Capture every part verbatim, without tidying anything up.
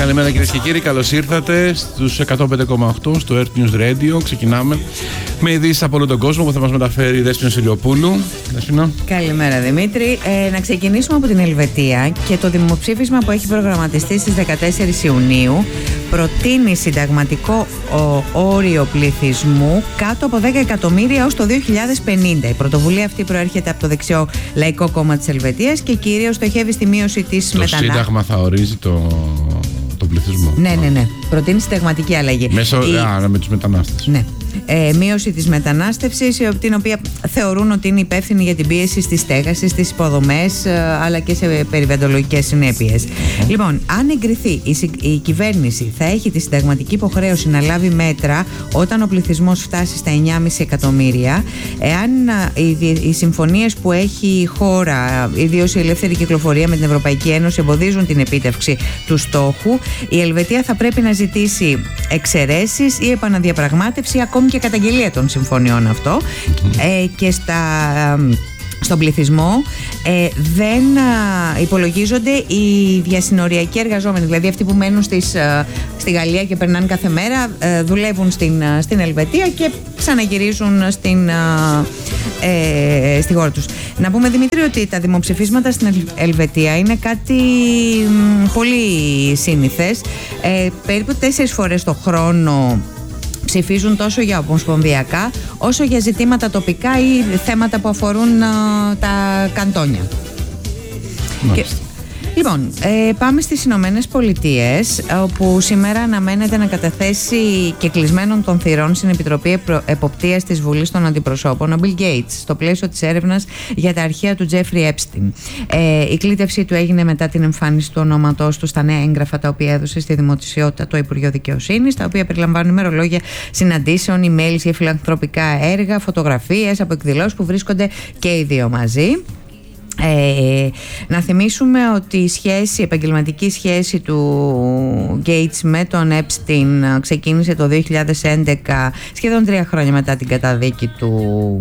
Καλημέρα κυρίες και κύριοι, καλώς ήρθατε στους εκατόν πέντε κόμμα οκτώ στο Earth News Radio. Ξεκινάμε με ειδήσεις από όλο τον κόσμο που θα μας μεταφέρει η Δέσποινα Σιλιοπούλου. Δέσποινα. Καλημέρα Δημήτρη. Ε, να ξεκινήσουμε από την Ελβετία και το δημοψήφισμα που έχει προγραμματιστεί στις δεκατέσσερις Ιουνίου προτείνει συνταγματικό ο, όριο πληθυσμού κάτω από δέκα εκατομμύρια ως το δύο χιλιάδες πενήντα. Η πρωτοβουλία αυτή προέρχεται από το δεξιό Λαϊκό Κόμμα της Ελβετίας και κυρίως στοχεύει στη μείωση της μετανάστευσης. Το Σύνταγμα θα ορίζει το... τον πληθυσμό. Ναι, ναι, ναι. Προτείνει συνταγματική αλλαγή. Μέσω, η... α, με τους μετανάστες. Ναι. Ε, μείωση της μετανάστευσης, την οποία θεωρούν ότι είναι υπεύθυνη για την πίεση στη στέγαση, στις υποδομές, αλλά και σε περιβαλλοντικές συνέπειες. Mm. Λοιπόν, αν εγκριθεί, η, η κυβέρνηση θα έχει τη συνταγματική υποχρέωση να λάβει μέτρα όταν ο πληθυσμός φτάσει στα εννιά κόμμα πέντε εκατομμύρια. Εάν οι, οι συμφωνίες που έχει η χώρα, ιδίως η ελεύθερη κυκλοφορία με την Ευρωπαϊκή Ένωση, εμποδίζουν την επίτευξη του στόχου, η Ελβετία θα πρέπει να ζητήσει εξαιρέσεις ή επαναδιαπραγμάτευση, ακόμη και καταγγελία των συμφωνιών αυτό. Mm-hmm. ε, και στα, στον πληθυσμό ε, δεν α, υπολογίζονται οι διασυνοριακοί εργαζόμενοι, δηλαδή αυτοί που μένουν στις, α, στη Γαλλία και περνάνε κάθε μέρα, α, δουλεύουν στην, α, στην Ελβετία και ξαναγυρίζουν στην, α, ε, στη χώρα τους. Να πούμε, Δημήτρη, ότι τα δημοψηφίσματα στην Ελβετία είναι κάτι μ, πολύ σύνηθες. Ε, περίπου τέσσερις φορές το χρόνο ψηφίζουν τόσο για ομοσπονδιακά όσο για ζητήματα τοπικά ή θέματα που αφορούν α, τα καντόνια. Και, λοιπόν, ε, πάμε στις Ηνωμένες Πολιτείες, όπου σήμερα αναμένεται να καταθέσει και κλεισμένων των θυρών στην Επιτροπή Εποπτείας της Βουλής των Αντιπροσώπων ο Bill Gates, στο πλαίσιο της έρευνας για τα αρχεία του Jeffrey Epstein. Ε, η κλήτευσή του έγινε μετά την εμφάνιση του ονόματός του στα νέα έγγραφα τα οποία έδωσε στη δημοσιότητα το Υπουργείο Δικαιοσύνης, τα οποία περιλαμβάνουν ημερολόγια συναντήσεων, emails για φιλανθρωπικά έργα, φωτογραφίες από εκδηλώσεις που βρίσκονται και οι δύο μαζί. Ε, να θυμίσουμε ότι η σχέση, η επαγγελματική σχέση του Gates με τον Epstein ξεκίνησε το δύο χιλιάδες έντεκα, σχεδόν τρία χρόνια μετά την καταδίκη του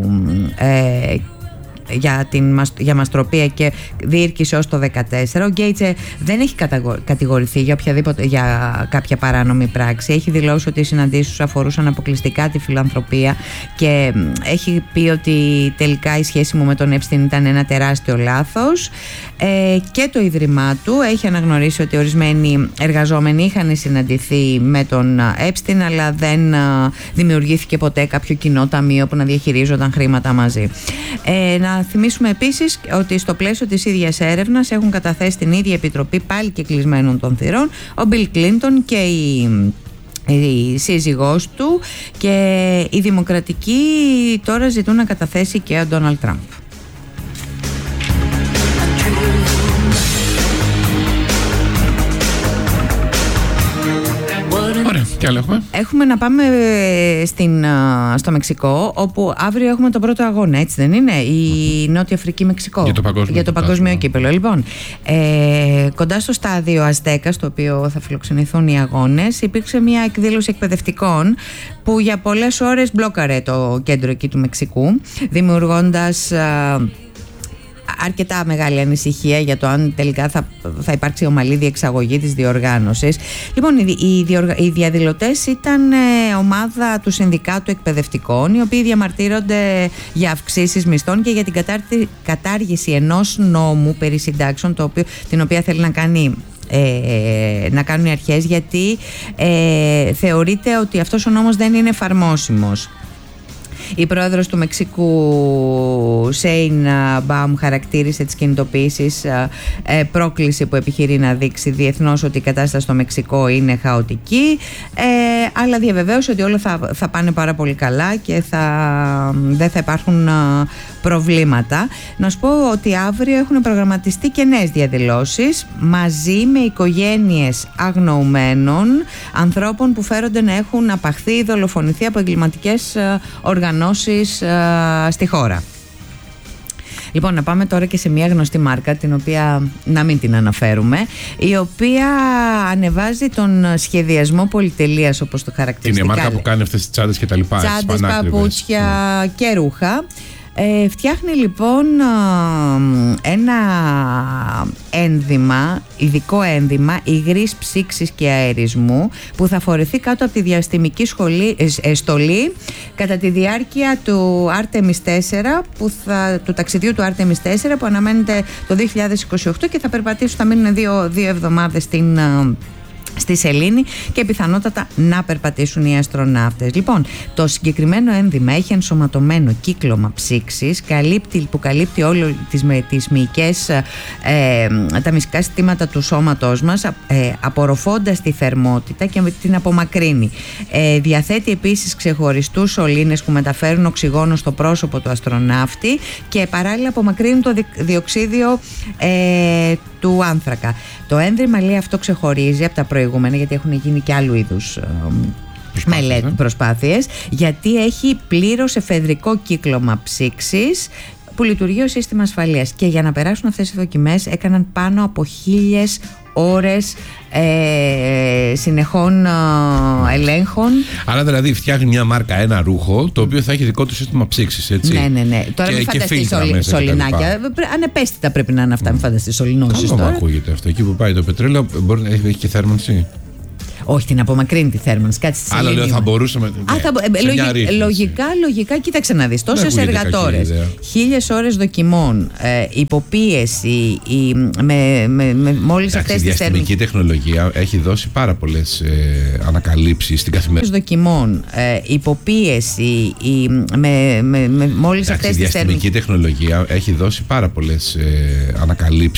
ε, για, την, για μαστροπία, και διήρκησε ως το δύο χιλιάδες δεκατέσσερα. Ο Γκέιτς δεν έχει κατηγορηθεί για, για κάποια παράνομη πράξη. Έχει δηλώσει ότι οι συναντήσεις του αφορούσαν αποκλειστικά τη φιλανθρωπία και έχει πει ότι τελικά η σχέση μου με τον Epstein ήταν ένα τεράστιο λάθος. Ε, και το Ίδρυμά του έχει αναγνωρίσει ότι ορισμένοι εργαζόμενοι είχαν συναντηθεί με τον Epstein, αλλά δεν δημιουργήθηκε ποτέ κάποιο κοινό ταμείο που να διαχειρίζονταν χρήματα μαζί. Ε, να θυμίσουμε επίσης ότι στο πλαίσιο της ίδιας έρευνας έχουν καταθέσει την ίδια επιτροπή, πάλι και κλεισμένων των θυρών, ο Bill Clinton και η, η σύζυγός του, και οι δημοκρατικοί τώρα ζητούν να καταθέσει και ο Ντόναλντ Τραμπ. Ωραία, τι άλλο έχουμε? Έχουμε να πάμε στην, στο Μεξικό, όπου αύριο έχουμε τον πρώτο αγώνα, έτσι δεν είναι? Η Νότια Αφρική Μεξικό. Για το παγκόσμιο, για το παγκόσμιο κύπελλο. Λοιπόν, ε, κοντά στο στάδιο Αζτέκα, στο οποίο θα φιλοξενηθούν οι αγώνες, υπήρξε μια εκδήλωση εκπαιδευτικών που για πολλές ώρες μπλόκαρε το κέντρο εκεί του Μεξικού, δημιουργώντας αρκετά μεγάλη ανησυχία για το αν τελικά θα, θα υπάρξει ομαλή διεξαγωγή της διοργάνωσης. Λοιπόν, οι, οι, διοργα... οι διαδηλωτές ήταν ε, ομάδα του Συνδικάτου Εκπαιδευτικών, οι οποίοι διαμαρτύρονται για αυξήσεις μισθών και για την κατάρτι... κατάργηση ενός νόμου περί συντάξεων, το οποίο, την οποία θέλει να κάνει Ε, να κάνουν οι αρχές, γιατί ε, θεωρείται ότι αυτός ο νόμος δεν είναι εφαρμόσιμος. Η πρόεδρος του Μεξικού, Σέιν Μπάουμ, χαρακτήρισε τις κινητοποιήσεις ε, πρόκληση που επιχειρεί να δείξει διεθνώς ότι η κατάσταση στο Μεξικό είναι χαοτική, ε, αλλά διαβεβαίωσε ότι όλα θα, θα πάνε πάρα πολύ καλά και θα, δεν θα υπάρχουν α, προβλήματα. Να σου πω ότι αύριο έχουν προγραμματιστεί και νέες διαδηλώσεις μαζί με οικογένειες αγνοουμένων ανθρώπων που φέρονται να έχουν απαχθεί ή δολοφονηθεί από εγκληματικές οργανώσεις στη χώρα. Λοιπόν, να πάμε τώρα και σε μια γνωστή μάρκα, την οποία να μην την αναφέρουμε, η οποία ανεβάζει τον σχεδιασμό πολυτελείας, όπως το χαρακτηριστικά. Είναι η μάρκα που κάνει αυτές τις τσάντες και τα λοιπά. Τσάντες, παπούτσια mm. και ρούχα. Ε, φτιάχνει λοιπόν ένα ένδυμα, ειδικό ένδυμα υγρής ψήξης και αερισμού που θα φορεθεί κάτω από τη διαστημική σχολή, ε, στολή κατά τη διάρκεια του Artemis τέσσερα, που θα, του ταξιδιού του Artemis τέσσερα που αναμένεται το δύο χιλιάδες είκοσι οκτώ και θα περπατήσουν, θα μείνουν δύο, δύο εβδομάδες στην στη σελήνη και πιθανότατα να περπατήσουν οι αστροναύτες. Λοιπόν, το συγκεκριμένο ένδυμα έχει ενσωματωμένο κύκλωμα ψήξης καλύπτει, που καλύπτει όλο τις, με, τις μυϊκές, ε, τα μυϊκά συστήματα του σώματός μας, ε, απορροφώντας τη θερμότητα και την απομακρύνει. Ε, διαθέτει επίσης ξεχωριστούς σωλήνες που μεταφέρουν οξυγόνο στο πρόσωπο του αστροναύτη και παράλληλα απομακρύνουν το διοξίδιο ε, του άνθρακα. Το ένδυμα, λέει, αυτό ξεχωρίζει από τα προηγούμενα, γιατί έχουν γίνει και άλλου είδους μελέτη, προσπάθειες, γιατί έχει πλήρως εφεδρικό κύκλωμα ψήξης που λειτουργεί ως σύστημα ασφαλείας. Και για να περάσουν αυτές οι δοκιμές έκαναν πάνω από χίλιες ώρες ε, συνεχών ε, ελέγχων. Άρα δηλαδή φτιάχνει μια μάρκα, ένα ρούχο το οποίο θα έχει δικό του σύστημα ψήξης, έτσι. Ναι, ναι, ναι. Τώρα και, μην φανταστείς σωλη, σωληνάκια. Ανεπαίσθητα πρέπει να είναι αυτά, mm. μην φανταστείς σωληνώσεις τώρα. Καλό ακούγεται αυτό. Εκεί που πάει το πετρέλαιο μπορεί να έχει, έχει και θέρμανση. Όχι, την απομακρύνει τη θέρμανση. Κάτσε στη σελήνη. Άλλο λέω, θα μπορούσαμε. Α, θα, ε, λογι, λογικά, λογικά, κοίταξε να δεις. Τόσες εργατόρες, χίλιες ώρες δοκιμών, ε, υποπίεση, η, με, με, με μόλις αυτές τις θέρμανσεις. Η διαστημική τεχνολογία έχει δώσει πάρα πολλές ε, ανακαλύψεις στην καθημερινότητα. Δοκιμών, ε, υποπίεση, η, με, με, με μόλις αυτές τις θέρμανσεις. Η διαστημική τεχνολογία έχει δώσει πάρα πολλές ε, ανακαλύψεις.